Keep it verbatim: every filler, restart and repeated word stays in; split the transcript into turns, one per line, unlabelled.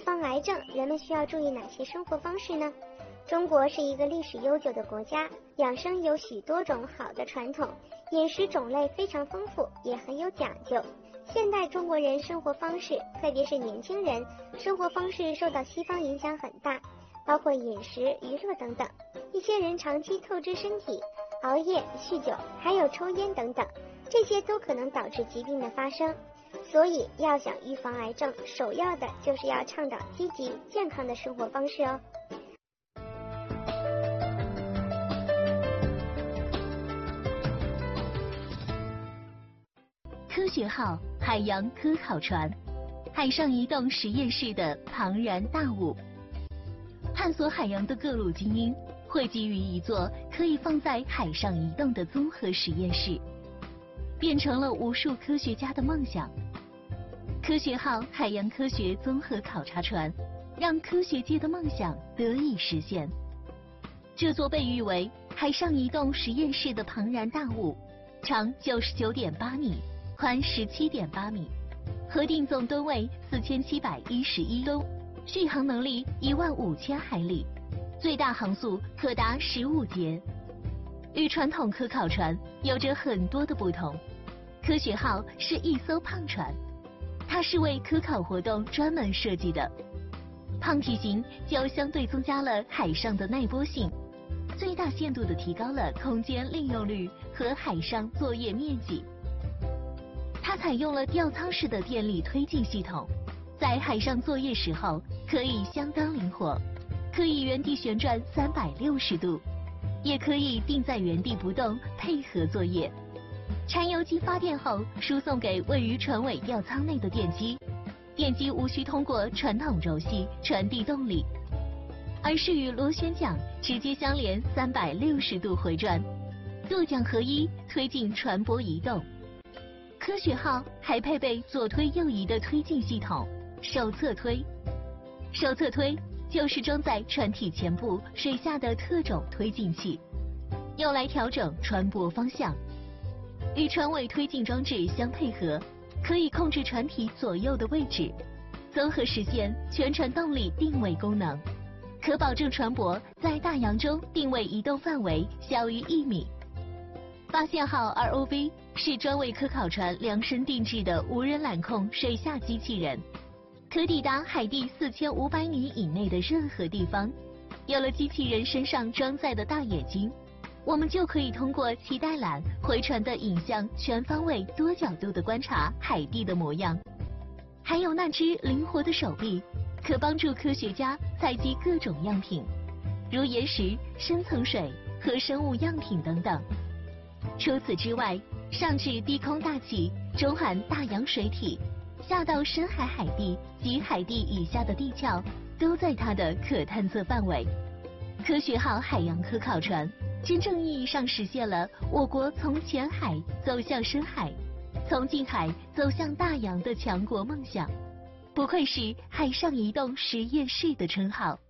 防癌症，人们需要注意哪些生活方式呢？中国是一个历史悠久的国家，养生有许多种好的传统，饮食种类非常丰富，也很有讲究。现代中国人生活方式，特别是年轻人生活方式受到西方影响很大，包括饮食、娱乐等等。一些人长期透支身体，熬夜、酗酒，还有抽烟等等，这些都可能导致疾病的发生。所以要想预防癌症，首要的就是要倡导积极健康的生活方式哦。
科学号海洋科考船，海上移动实验室的庞然大物，探索海洋的各路精英汇集于一座可以放在海上移动的综合实验室，变成了无数科学家的梦想。科学号海洋科学综合考察船让科学界的梦想得以实现。这座被誉为海上移动实验室的庞然大物，长 九十九点八米，宽 十七点八米，核定总吨位四千七百一十一吨，续航能力一万五千海里，最大航速可达十五节。与传统科考船有着很多的不同，科学号是一艘胖船，它是为科考活动专门设计的。胖体型就相对增加了海上的耐波性，最大限度地提高了空间利用率和海上作业面积。它采用了吊舱式的电力推进系统，在海上作业时候可以相当灵活，可以原地旋转三百六十度，也可以定在原地不动配合作业。柴油机发电后输送给位于船尾吊舱内的电机，电机无需通过传统轴系传递动力，而是与螺旋桨直接相连三百六十度回转，舵桨合一推进船舶移动。科学号还配备左推右移的推进系统，手侧推。手侧推就是装在船体前部水下的特种推进器，用来调整船舶方向。与船尾推进装置相配合，可以控制船体左右的位置，综合实现全船动力定位功能，可保证船舶在大洋中定位移动范围小于一米。发现号 R O V 是专为科考船量身定制的无人缆控水下机器人，可抵达海底四千五百米以内的任何地方。有了机器人身上装载的大眼睛，我们就可以通过脐带缆回传的影像全方位多角度的观察海地的模样。还有那只灵活的手臂，可帮助科学家采集各种样品，如岩石、深层水和生物样品等等。除此之外，上至低空大气，中含大洋水体，下到深海海地及海地以下的地壳，都在它的可探测范围。科学号海洋科考船真正意义上实现了我国从浅海走向深海，从近海走向大洋的强国梦想，不愧是海上移动实验室的称号。